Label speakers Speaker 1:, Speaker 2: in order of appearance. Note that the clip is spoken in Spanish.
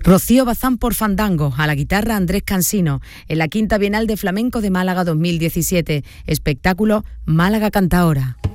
Speaker 1: Rocío Bazán por Fandango, a la guitarra Andrés Cansino, en la Quinta Bienal de Flamenco de Málaga 2017, espectáculo Málaga Canta Ahora.